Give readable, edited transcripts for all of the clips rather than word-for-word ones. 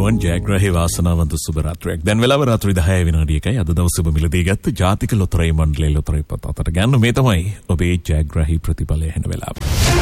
තෙරුවන් ජයග්‍රහී වාසනාවන්ත සුබ රාත්‍රියක්. දැන් වෙලාව රාත්‍රී 10 විනාඩියකයි. අද දවසේ ඔබ මිලදී ගත්ත ජාතික ලොතරැයි මණ්ඩලයේ ලොතරැයි පත අතට ගන්න මේ තමයි ඔබේ ජයග්‍රහී ප්‍රතිඵලය එන වෙලාව.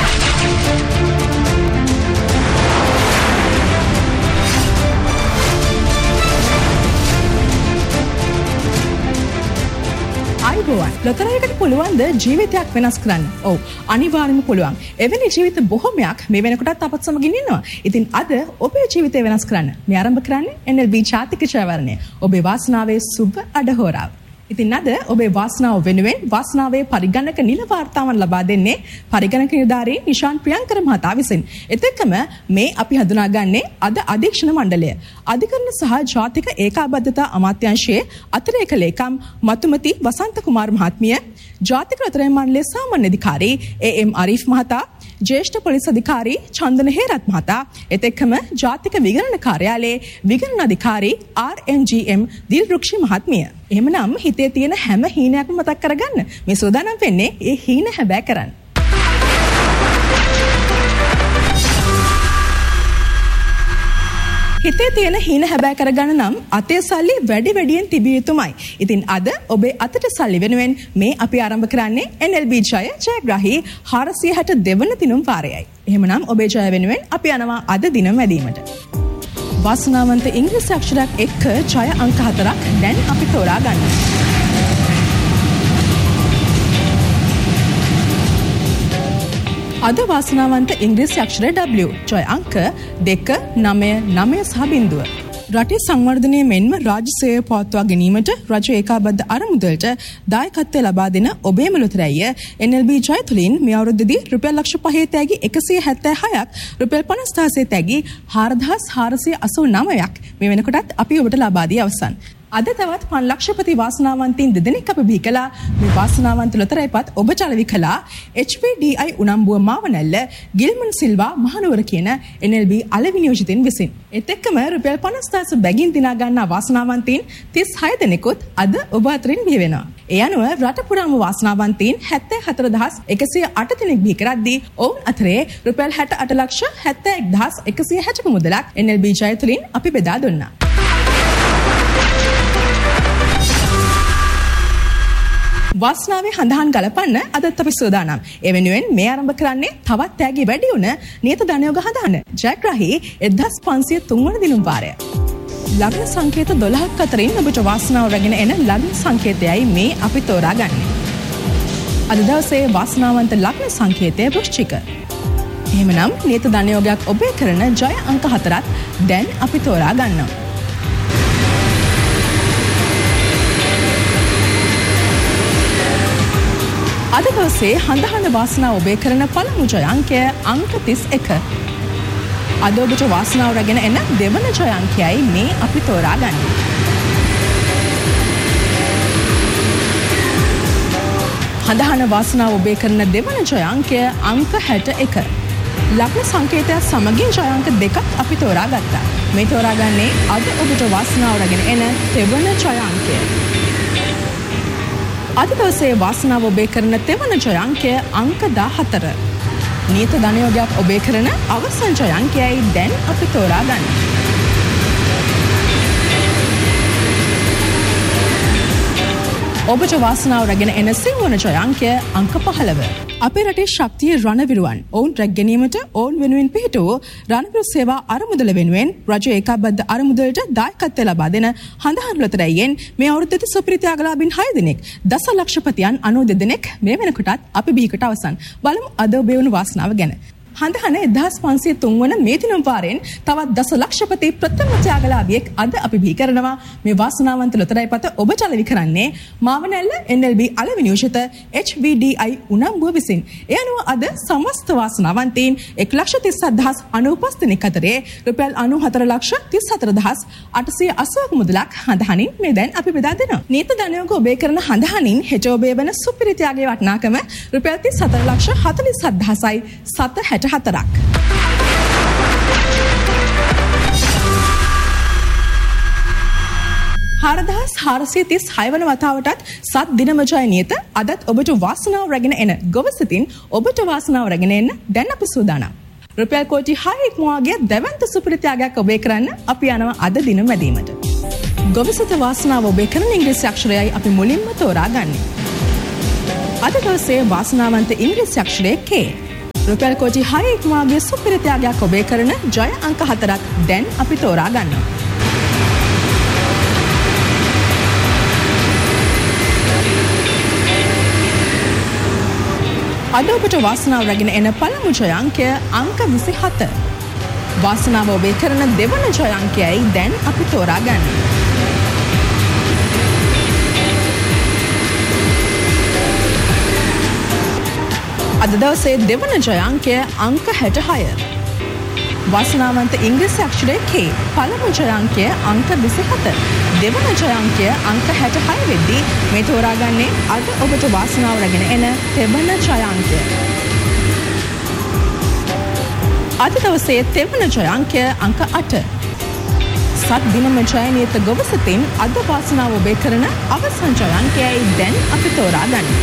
අයිබෝවන් ලොතරැයිකට පුළුවන්ද ජීවිතයක් වෙනස් කරන්න? ඔව් අනිවාර්යයෙන්ම පුළුවන්. එවැනි ජීවිත බොහොමයක් මේ වෙනකොටත් අපත් සමගින් ඉන්නවා. ඉතින් අද ඔබේ ජීවිතය වෙනස් කරන්න මේ ආරම්භ කරන්නේ NLB ජාතික ජයවර්ණය. ඔබේ වාසනාවේ සුබ අඩහෝරාව. ඉතින් අද ඔබේ වාසනාව වෙනුවෙන් වාසනාවේ පරිගණක නිල වාර්තාවන් ලබා දෙන්නේ පරිගණක නිලධාරී නිශාන් ප්‍රියංකර මහතා විසින්. එතෙක්ම මේ අපි හඳුනාගන්නේ අද අධීක්ෂණ මණ්ඩලය. අධිකරණ සහ ජාතික ඒකාබද්ධතා අමාත්‍යාංශයේ අතිරේක ලේකම් මතුමති වසන්ත කුමාර මහත්මිය, ජාතික ලොතරැයි මණ්ඩලයේ සාමාන්‍ය අධිකාරී AM අරීෆ් මහතා, ज्येष्ठ पोलीस अधिकारी चंदन हेरत महता, එතෙක්ම ජාතික විගණන කාර්යාලයේ විගණන අධිකාරී RMGM දිල්රුක්ෂි මහත්මිය. එහෙමනම් හිතේ තියෙන හැම හීනයක්ම මතක් කරගන්න. මේ සෝදානම් වෙන්නේ ඒ හීන හැබෑ කරන්න. හිතේ තියෙන හීන හැබෑ කරගන්න නම් අතේ සල්ලි වැඩි වැඩියෙන් තිබිය යුතුමයි. ඉතින් අද ඔබේ අතට සල්ලි වෙනුවෙන් මේ අපි ආරම්භ කරන්නේ NLB ජයග්‍රහී 462 වන දිනුම් වාරයයි. එහෙමනම් ඔබේ ජය වෙනුවෙන් අපි යනවා අද දිනම වැදීමට. වාසනාවන්ත ඉංග්‍රීසි අක්ෂරයක් එක්ක ජය අංක 4ක් දැන් අපි තෝරා ගන්නවා. අද වාසනාවන්ත ඉංග්‍රීසි අක්ෂරය W. ජය අංක 2, 9, 9 සහ බිංදුව. රටේ සංවර්ධනය මෙන්ම රාජ්‍ය සේවය පවත්වා ගැනීමට රජ ඒකාබද්ධ අරමුදලට දායකත්වය ලබා දෙන ඔබේම ලොතරැයිය NLB ජය තුලින් මේ අවුරුද්දේදී රුපියල් ලක්ෂ 5 තෑගි 176ක්, රුපියල් 50000 තෑගි 4489ක් මේ වෙනකොටත් අපි ඔබට ලබා දී අවසන්. අද තවත් 5 ලක්ෂපති වාසනාවන්තයින් දෙදෙනෙක් අප බිහි කළා. මේ වාසනාවන්ත ලොතරැයිපත් ඔබ චලවි කළා HPDI උනම්බුව මාවනැල්ල ගිල්මන් සිල්වා මහනුවර කියන NLB අලෙවි නියෝජිතින් විසින්. එතෙක්කම රුපියල් 50000 බැගින් දිනා ගන්නා වාසනාවන්තයින් 36 දෙනෙකුත් අද ඔබ අතරින් බිහි වෙනවා. ඒ අනුව රට පුරාම වාසනාවන්තයින් 74108 දෙනෙක් බිහි කරද්දී ඔවුන් අතරේ රුපියල් 68,71,160ක මුදලක් NLB ජය තුලින් අපි බෙදා දුන්නා. වාසනාවේ හඳහන් ගලපන්න අදත් අපි සූදානම්. ඒ වෙනුවෙන් මේ ආරම්භ කරන්නේ තවත් තෑගි වැඩි වුණ නියත ධනයෝග හඳහන ජයග්‍රහී 1503 වන දිනුම් වාරය. ලග්න සංකේත 12ක් අතරින් ඔබට වාසනාව රැගෙන එන ලග්න සංකේතයයි මේ අපි තෝරාගන්නේ. අද දවසේ වාසනාවන්ත ලග්න සංකේතය වෘශ්චික. එහෙමනම් නියත ධනයෝගයක් ඔබේ කරන ජය අංක 4ක් දැන් අපි තෝරා ගන්නවා. අද දවසේ හඳහන වාසනාව ඔබේ කරන පළමු ජය අංකය අංක 31. අද ඔබට වාසනාව රැගෙන එන දෙවන ජය අංකයයි මේ අපි තෝරාගන්නේ. හඳහන වාසනාව ඔබේ කරන දෙවන ජය අංකය අංක 61. ලග්න සංකේතය සමගින් ජය අංක 2ක් අපි තෝරාගත්තා. මේ තෝරාගන්නේ අද ඔබට වාසනාව රැගෙන එන තෙවන ජය අංකය. අද දවසේ වාසනාව ඔබේ කරන තෙවන ජය අංකය අංක 14. නියත ධනයෝගයක් ඔබේ කරන අවසන් ජය අංකයයි දැන් අපි තෝරාගන්නේ. ඔබට වාසනාව රැගෙන එන සිව්වන ජය අංකය අංක 15. අපේ රටේ ශක්තිය රණවිරුවන් ඔවුන් රැක ගැනීමට ඔවුන් වෙනුවෙන් පිහිටවූ රණවිරු සේවා අරමුදල වෙනුවෙන් රජ ඒකාබද්ධ අරමුදලට දායකත්වය ලබා දෙන හඳහන් ලොතරැයියෙන් මේ අවුරුද්දේ සුපිරි ත්‍යාගලාභීන් 6 දෙනෙක් දසලක්ෂපතියන් 92 දෙනෙක් මේ වෙනකොටත් අපි බිහිකට අවසන්. බලමු අද ඔබේ වුණු වාසනාව ගැන. හඳහන 1503 වන මේ දිනුම් වාරයෙන් තවත් දසලක්ෂපති ප්‍රථම ත්‍යාගලාභියෙක් අද අපි බිහි කරනවා. මේ වාසනාවන්ත ලොතරැයිපත ඔබ චලවි කරන්නේ මාවනැල්ල NLB අලෙවි නියෝජිත HBDI උනම්බුව විසින්. ඒ අනුව අද සමස්ත වාසනාවන්තයින් 1,37,095 දෙනෙක් අතරේ රුපියල් 94,34,880ක මුදලක් හඳහනින් මේ දැන් අපි බෙදා දෙනවා. නීත ධනයෝග ඔබේ කරන හඳහනින් හෙට ඔබේ වන සුපිරි ත්‍යාගයේ වටිනාකම රුපියල් 34,47,764ක්. 4,436 වන වතාවටත් සත් දිනම ජය නියත අදත් ඔබට වාසනාව රැගෙන එන ගොවසිතින් ඔබට වාසනාව රැගෙන එන්න දැන් අපි සූදානම්. රුපියල් කෝටි 6 ඉක්මවාගේ දැවැන්ත සුපිරිත්‍යාගයක් ඔබේ කරන්න අපි යනවා අද දින මැදීමට. ගොවිසත වාසනාව ඔබේ කරන ඉංග්‍රීසි අක්ෂරයයි අපි මුලින්ම තෝරාගන්නේ. අද දවසේ වාසනාවන්ත ඉංග්‍රීසි අක්ෂරය K. රුපියල් කෝටි 6 ඉක්මවාගේ සුපිරිත්‍යාගයක් ඔබේ කරන ජය අංක 4ක් දැන් අපි තෝරා ගන්නවා. අද ඔබට වාසනාව රැගෙන එන පළමු ජය අංකය අංක 27. වාසනාව ඔබේ කරන දෙවන ජය අංකයයි දැන් අපි තෝරා ගන්නවා. අද දවසේ දෙවන ජය අංකය අංක 66. වාසනාවන්ත ඉංග්‍රීසි අක්ෂරය K. පළමු ජය අංකය අංක 27. දෙවන ජය අංකය අංක 66 වෙද්දී මේ තෝරාගන්නේ අද ඔබට වාසනාව රැගෙන එන තෙවන ජය අංකය. අද දවසේ තෙවන ජය අංකය අංක 8. සත් දිනම ජයනියත ගොවසතින් අද වාසනාව ඔබේ කරන අවසන් ජය අංකයයි දැන් අපි තෝරාගන්නේ.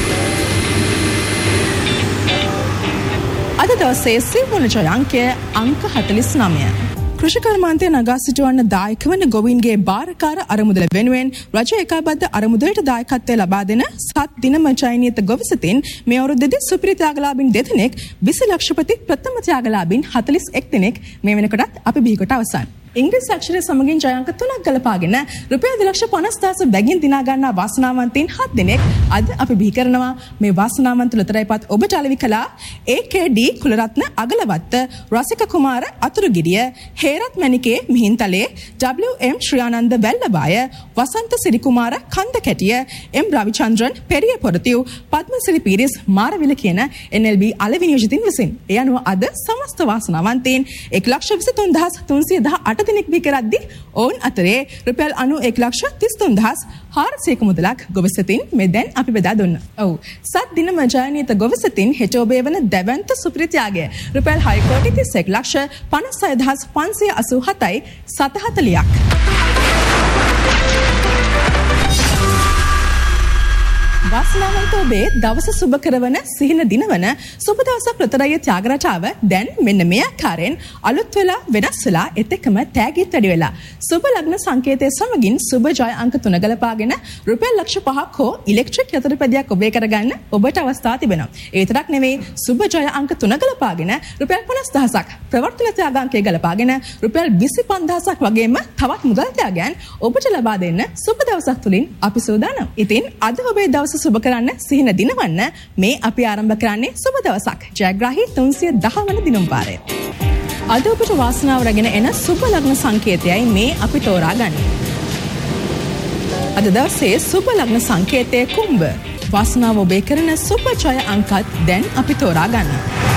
අද දවසේ සිව්වන ජය අංකය අංක 49. කෘෂිකර්මාන්තය නගා සිටුවන්න දායක වන ගොවීන්ගේ භාරකාර අරමුදල වෙනුවෙන් රජය ඒකාබද්ධ අරමුදලට දායකත්වය ලබා දෙන සත් දිනම ජයනියත ගොවිසතින් මේ අවුරුද්දේදී සුපිරි ත්‍යාගලාභීන් 2 දෙනෙක් 20 ලක්ෂපති ප්‍රථම ත්‍යාගලාභීන් 41 දෙනෙක් මේ වෙනකොටත් අපි බිහිකොට අවසන්. ඉංග්‍රීසි අක්ෂරය සමගින් ජය අංක 3ක් ගලපාගෙන රුපියල් 2,50,000 බැගින් දිනා ගන්නා වාසනාවන්තයින් 7 දෙනෙක් අද අපි බිහි කරනවා. මේ වාසනාවන්ත ලොතරැයිපත් ඔබට අලෙවි කළා AKD කුලරත්න අගලවත්ත, රසික කුමාර අතුරුගිරිය, හේරත් මණිකේ මිහින්තලේ, WM ශ්‍රියානන්ද වැල්ලබාය, වසන්ත සිරිකුමාර කන්දකැටිය, M රවිචන්ද්‍රන් පෙරිය පොරතිව්, පද්මසිරි පීරිස් මාරවිල කියන NLB අලෙවි නියෝජිතින් විසින් ඒ අනුව අද සමස්ත වාසනාවන්තයින් 1,23,318 දෙනෙක් බිහි කරද්දී ඔවුන් අතරේ රුපියල් 91,33,400ක මුදලක් ගොවිසතින් මේ දැන් අපි බෙදා දුන්නා. ඔව්. සත් දිනම ජයනියත ගොවිසතින් හෙට ඔබේ වන දැවැන්ත සුපිරිත්‍යාගය රුපියල් 6,31,56,587යි 740ක්. වාසනාවන්ත ඔබේ දවස සුබ කරවන සිහින දිනවන සුබ දවසක් ලොතරැයි ත්‍යාග රටාව දැන් මෙන්න මේ ආකාරයෙන් අලුත් වෙලා වෙනස් වෙලා එතෙකම තෑගිත් වැඩි වෙලා සුබ ලග්න සංකේතයේ සමගින් සුබ ජය අංක 3 ගලපාගෙන රුපියල් ලක්ෂ 5ක් හෝ ඉලෙක්ට්‍රික් යතුරුපැදියක් ඔබේ කරගන්න ඔබට අවස්ථාව තිබෙනවා. ඒ විතරක් නෙවෙයි සුබ ජය අංක 3 ගලපාගෙන රුපියල් 50,000ක් ප්‍රවර්තන ත්‍යාගාංකය ගලපාගෙන රුපියල් 25,000ක් වගේම තවත් මුදල් ත්‍යාගයන් ඔබට ලබා දෙන්න සුබ දවසක් තුලින් අපි සූදානම්. ඉතින් අද ඔබේ දවස සුබ කරන්න සිහින දිනවන්න මේ අපි ආරම්භ කරන්නේ සුබ දවසක් ජයග්‍රාහී 310 වන දිනුම් පාරේ. අද ඔබට වාසනාව රැගෙන එන සුබ ලග්න සංකේතයයි මේ අපි තෝරාගන්නේ. අද දවසේ සුබ ලග්න සංකේතය කුම්භ. වාසනාව ඔබේ කරන සුබ ජය අංකත් දැන් අපි තෝරාගන්නවා.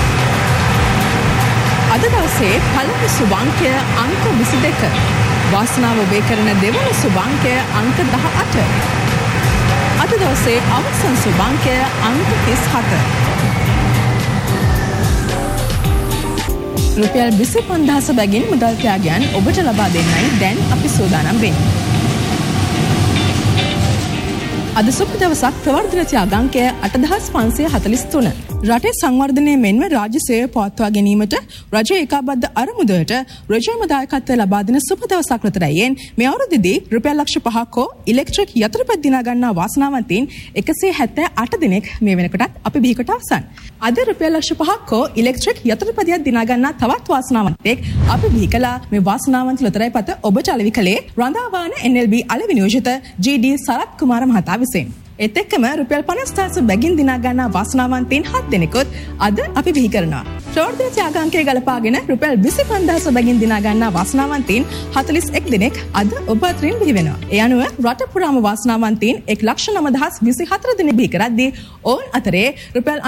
අද දවසේ පළමු සුබ අංකය අංක 22. වාසනාව ඔබේ කරන දෙවන සුබ අංකය අංක 18. අද දවසේ අවසන් සුබ අංකය අංක 37. රුපියල් 25,000 බැගින් මුදල් ත්‍යාගයන් ඔබට ලබා දෙන්නයි දැන් අපි සූදානම් වෙන්නේ. අද සුබ දවසක් ප්‍රවර්ධන ත්‍යාගාංකය 8,543. රටේ සංවර්ධනය මෙන්ම රාජ්‍ය සේවය පවත්වා ගැනීමට රජය ඒකාබද්ධ අරමුදලට රජයම දායකත්වය ලබා දෙන සුබ දවසක් ලතරයෙන් මේ අවුරුද්දේදී රුපියල් ලක්ෂ 5ක් හෝ ඉලෙක්ට්‍රික් යතුරුපැදි දිනා ගන්නා වාසනාවන්තයින් 178 දෙනෙක් මේ වෙනකොටත් අපි බිහිකොට අවසන්. අද රුපියල් ලක්ෂ 5ක් හෝ ඉලෙක්ට්‍රික් යතුරුපැදියක් දිනා ගන්නා තවත් වාසනාවන්තයෙක් අපි බිහි කළා. මේ වාසනාවන්ත ලොතරැයිපත ඔබට අලෙවි කළේ රඳාවාන NLB අලෙවි නියෝජිත GD සරත් කුමාර මහතා විසින්. ඒත් එක්කම රුපියල් 50,000 බැගින් දිනා ගන්නා වාසනාවන්තයින් 7 දෙනෙකුත් අද අපි බිහි කරනවා. ප්‍රවර්ධන ත්‍යාගාංකය ගලපාගෙන රුපියල් 25,000 බැගින් දිනා ගන්නා වාසනාවන්තයින් 41 දෙනෙක් අද ඔබ අතරින් බිහි වෙනවා. ඒ අනුව රට පුරාම වාසනාවන්තයින් 1,09,024 දෙනෙක් බිහි කරද්දී ඔවුන් අතරේ රුපියල්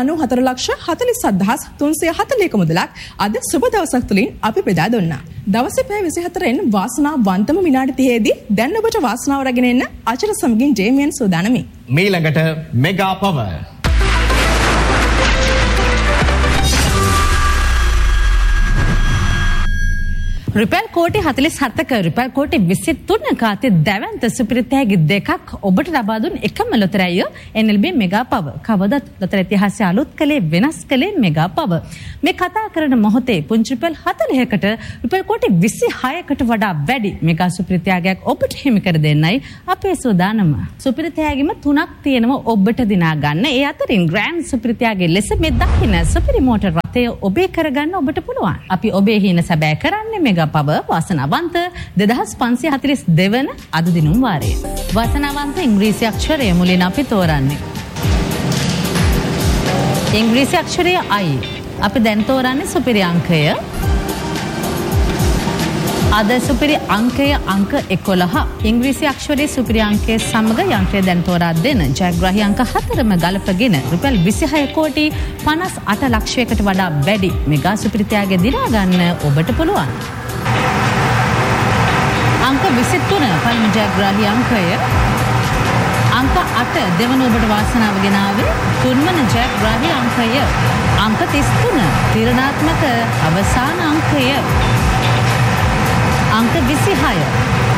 94,47,340ක මුදලක් අද සුබ දවසක් තුලින් අපි බෙදා දුන්නා. දවසේ පැය 24න් වාසනාවන්තම විනාඩි 30දී දැන් ඔබට වාසනාව රැගෙන එන්න අචල සමගින් ජේමියන් සූදානම්යි. මීළඟට මෙගා පවර් රුපියල් කෝටි 47ක රුපියල් කෝටි 23ක අතේ දැවැන්ත සුපිරිතෑගි දෙකක් ඔබට ලබා දුන් එකම ලොතරැයිය NLB මෙගා පවර්. කවදත් ලොතර ඉතිහාසය අලුත් කළේ වෙනස් කළේ මෙගා පවර්. මේ කතා කරන මොහොතේ පුංචි රුපියල් 40කට රුපියල් කෝටි 26කට වඩා වැඩි මෙගා සුපිරිතෑගයක් ඔබට හිමි කර දෙන්නයි අපේ සූදානම. සුපිරිතෑගිම 3ක් තියෙනවා ඔබට දිනා ගන්න. ඒ අතරින් ග්‍රෑන්ඩ් සුපිරිතෑගි ලෙස මේ දකින්න සුපිරි මෝටර් රථය ඔබේ කරගන්න ඔබට පුළුවන්. අපි ඔබේ හින සැබෑ කරන්නේ මෙගා පවර් වාසනාවන්ත 2542 වන අද දිනුම් වාරයේ. වාසනාවන්ත ඉංග්‍රීසි අක්ෂරය මුලින් අපි තෝරන්නේ. ඉංග්‍රීසි අක්ෂරය I. අපි දැන් තෝරන්නේ සුපිරි අංකය. අද සුපිරි අංකය අංක 11. ඉංග්‍රීසි අක්ෂරයේ සුපිරි අංකය සමග යන්ත්‍රය දැන් තෝරා දෙන ජයග්‍රාහී අංක 4ම ගලපගෙන රුපියල් 26 කෝටි 58 ලක්ෂයකට වඩා වැඩි මෙගා සුපිරිතෑග දිනා ගන්න ඔබට පුළුවන්. අංක 23 පළමු ජයග්‍රාහී අංකය. අංක 8 දෙවන ඔබට වාසනාව ගෙනාවේ. තුන්වන ජයග්‍රාහී අංකය. අංක 33 තීරණාත්මක අවසාන අංකය. අංක 26.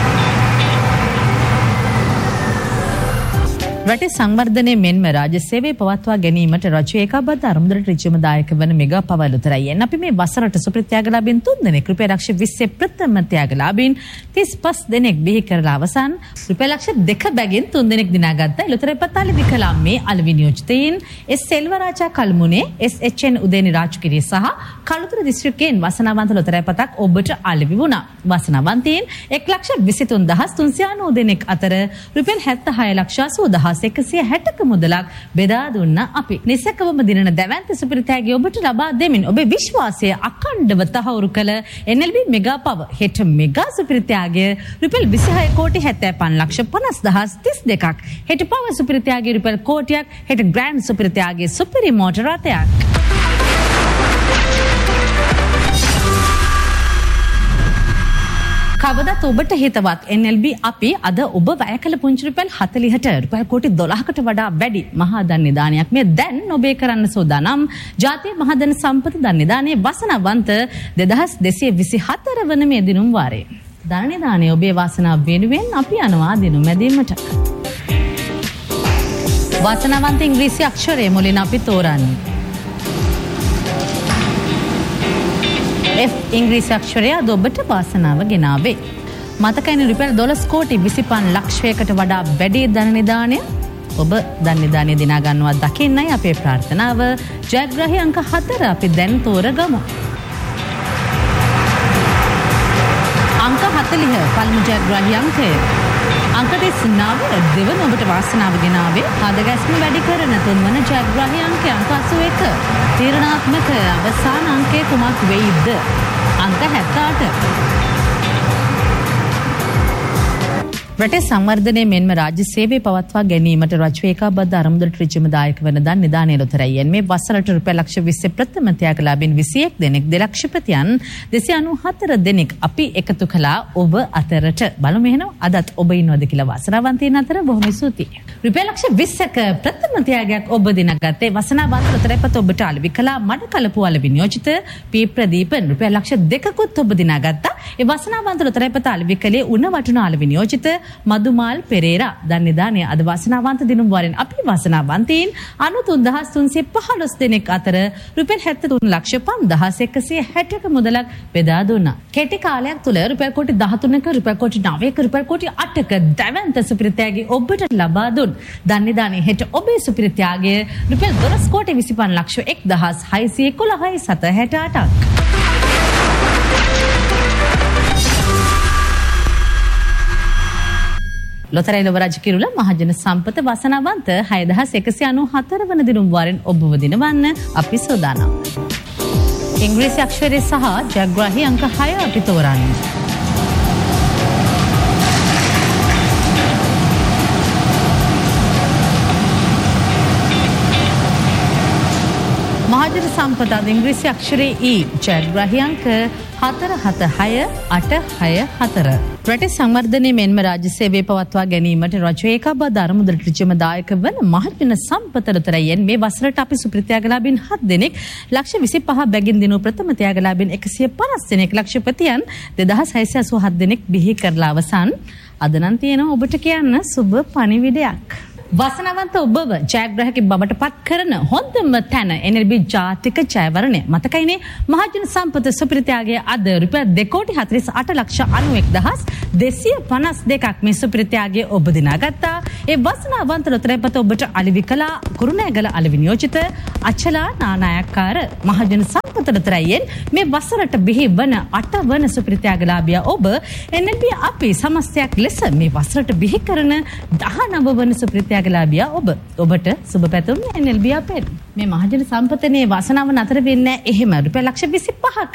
රටේ සංවර්ධනයේ මෙන්ම රාජ්‍ය සේවය පවත්වා ගැනීමට රජය ඒකාබද්ධ අරමුදලට ඍජුවම දායක වන මෙගා පවර් ලොතරැයියෙන් අපි මේ වසරට සුපිරිත්‍යාගලාභීන් 3 දෙනෙක් රුපියල් ලක්ෂ 20 ප්‍රථම ත්‍යාගලාභීන් 35 දෙනෙක් බිහි කරලා අවසන් රුපියල් ලක්ෂ 2 බැගින් 3 දෙනෙක් දිනාගත්තා. ලොතරැයි පතාලි විකලා මේ අලෙවි නියෝජිතයින් එස් සෙල්වරාජා කල්මුනේ SHN උදේනි රාජ්කිරිය සහ කළුතර දිස්ත්‍රික්කයෙන් වසනාවන්ත ලොතරැයි පතක් ඔබට අලෙවි වුණා. වසනාවන්තයින් 1,23,390 දෙනෙක් අතර රුපියල් 76,80,160ක මුදලක් බෙදා දුන්න අපි. නිසකවම දිනන දැවැන්ත සුපිරිතෑගි ඔබට ලබා දෙමින් ඔබේ විශ්වාසය අඛණ්ඩව තහවුරු කළ NLB මෙගා පවර් හෙට මෙගා සුපිරිතෑගය රුපියල් 26 කෝටි 75,50,32ක්. හෙට පවර් සුපිරිතෑගය රුපියල් කෝටියක්. හෙට ග්‍රෑන්ඩ් සුපිරිතෑගය සුපිරි මෝටර් රථයක්. කවදත් ඔබට හිතවත් NLB අපි අද ඔබ වැය කළ පුංචි රුපියල් 40ට රුපියල් කෝටි 12කට වඩා වැඩි මහා ධන නිදානයක් මේ දැන් ඔබේ කරන්න සූදානම්. ජාතිය මහා ධන සම්පත ධන නිදානයේ වසනාවන්ත 2224 වන මේ දිනුම් වාරයේ. ධන නිදානයේ ඔබේ වාසනාව වෙනුවෙන් අපි යනවා දිනුම් මැදීමට. වාසනාවන්ත ඉංග්‍රීසි අක්ෂරය මුලින් අපි තෝරන්නේ. F ඉංග්‍රීසි අක්ෂරය අද ඔබට වාසනාව ගෙනාවේ. මතකයිනේ රුපියල් 12 කෝටි 25 ලක්ෂයකට වඩා වැඩි ධන නිදානය ඔබ ධන නිදානය දිනා ගන්නවා දකින්නයි අපේ ප්‍රාර්ථනාව. ජයග්‍රාහී අංක 4 අපි දැන් තෝරගමු. අංක 40 පළමු ජයග්‍රාහී අංකය. අංක 39 දෙවන ඔබට වාසනාව ගෙනාවේ. හදගැස්ම වැඩි කරන තුන්වන ජයග්‍රාහී අංකය අංක 81. තීරණාත්මක අවසාන අංකය කුමක් වෙයිද? අංක 78. රටේ සංවර්ධනයේ මෙන්ම රාජ්‍ය සේවය පවත්වා ගැනීමට රජය ඒකාබද්ධ අරමුදලට ඍජුවම දායක වන ධන නිදානය ලොතරැයියෙන් මේ වසරට රුපියල් ලක්ෂ 20 ප්‍රථම ත්‍යාගලාභීන් 21 දෙනෙක් දෙලක්ෂපතියන් 294 දෙනෙක් අපි එකතු කළා ඔබ අතරට. බලමු එහෙනම් අදත් ඔබ ඉන්නවද කියලා වාසනාවන්තයින් අතර බොහොම ස්තුතියි. රුපියල් ලක්ෂ 20ක ප්‍රථම ත්‍යාගයක් ඔබ දිනාගත්තේ වසනාවන්ත ලොතරැයිපත ඔබට අලෙවි කළා. මඩ කලපුව අලෙවි නියෝජිත පී ප්‍රදීපන් රුපියල් ලක්ෂ 2කුත් ඔබ දිනාගත්තා. ඒ වසනාවන්ත ලොතරැයිපත අලෙවි කළේ උණ වටුන අලෙවි නියෝජිත මදුමාල් පෙරේරා. ධන නිදානය අද වාසනාවන්ත දිනුම් වරින් අපි වාසනාවන්තයින් 93,315 දෙනෙක් අතර රුපියල් 73,5160ක මුදලක් බෙදා දුන්නා. කෙටි කාලයක් තුල රුපියල් කෝටි 13ක රුපියල් කෝටි 9ක රුපියල් කෝටි 8ක දැවැන්ත සුපිරිතෑගි ඔබට ලබා දුන්. ධන නිදානය හෙට ඔබේ සුපිරිතෑගය රුපියල් 12 කෝටි 25,01,611,768ක්. ලොතරැයි ලොවරාජ කිරුළ මහජන සම්පත වසනාවන්ත 6194 වන දිනුම් වාරෙන් ඔබව දිනවන්න අපි සූදානම්. ඉංග්‍රීසි අක්ෂරය සහ ජයග්‍රාහී අංක 6 අපි තෝරන්නේ. මහජන සම්පත ඉංග්‍රීසි අක්ෂරයේ E ජයග්‍රාහී අංක 476 රටේ සංවර්ධනයේ මෙන්ම රාජ්‍ය සේවය පවත්වා ගැනීමට රජය ඒකාබද්ධ අරමුදලට ඍජුවම දායක වන මහජන සම්පත ලොතරැයියෙන් මේ වසරට අපි සුප්‍රත්‍යාගලාභීන් 7 දෙනෙක් ලක්ෂ 25 බැගින් දිනු ප්‍රථම ත්‍යාගලාභීන් 150 දෙනෙක් ලක්ෂපතියන් 2687 දෙනෙක් බිහි කරලා අවසන්. අද නම් තියෙනවා ඔබට කියන්න සුබ පණිවිඩයක්. වසනවන්ත ඔබව ජයග්‍රාහක බවට පත් කරන හොඳම තැන NLB ජාතික ජයවරණය. මතකයිනේ මහජන සම්පත සුප්‍රත්‍යාගයේ අද රුපියල් 2,48,91,252ක් මේ සුප්‍රත්‍යාගයේ ඔබ දිනාගත්තා. ඒ වසනවන්ත ලොතරැයිපත ඔබට අලිවි කළා කුරුණෑගල අලිවි නියෝජිත අචලා නානායක්කාර මහජන සම්පත ලොතරැයියෙන් මේ වසරට බිහි වන 8 වන සුප්‍රත්‍යාගලාභියා ඔබ NLB අපි සමස්තයක් ලෙස මේ වසරට බිහි කරන 19 වන සුප්‍රත්‍යාගලාභියා ඔබට සුබ පැතුම් NLB අපෙන්. මේ මහජන සම්පතනේ වසනාව නතර වෙන්නේ එහෙම රුපියල් ලක්ෂ 25ක්